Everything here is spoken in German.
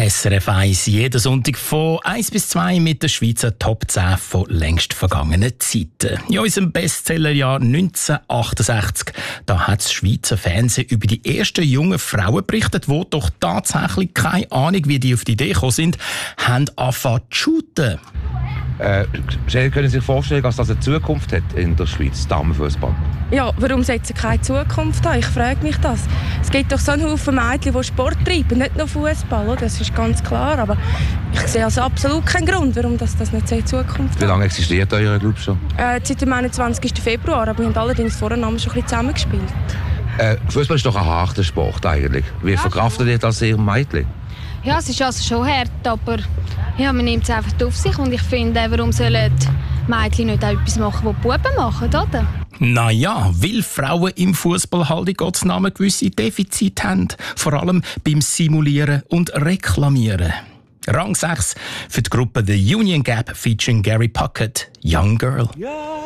SRF 1, jeden Sonntag von 1 bis 2 mit den Schweizer Top 10 von längst vergangenen Zeiten. In unserem Bestsellerjahr 1968, da hat das Schweizer Fernsehen über die ersten jungen Frauen berichtet, die doch tatsächlich keine Ahnung, wie die auf die Idee gekommen sind, haben angefangen zu shooten. Können Sie sich vorstellen, dass das eine Zukunft hat in der Schweiz, Damenfußball? Ja, warum sollte es keine Zukunft haben? Ich frage mich das. Es gibt doch so einen Haufen Mädchen, die Sport treiben, nicht nur Fußball, das ist ganz klar. Aber ich sehe also absolut keinen Grund, warum das nicht in Zukunft hat. Wie lange existiert euer Club schon? Seit dem 21. Februar, aber wir haben allerdings vorher schon ein bisschen zusammengespielt. Fußball ist doch ein harter Sport eigentlich. Wie verkraftet ihr das, ihr Mädchen? Ja, es ist also schon hart, aber ja, man nimmt es einfach auf sich. Und ich finde, warum sollen die Mädchen nicht auch etwas machen, was die Buben machen, oder? Naja, weil Frauen im Fußball halt in Gottes Namen gewisse Defizite haben. Vor allem beim Simulieren und Reklamieren. Rang 6 für die Gruppe The Union Gap featuring Gary Puckett, Young Girl.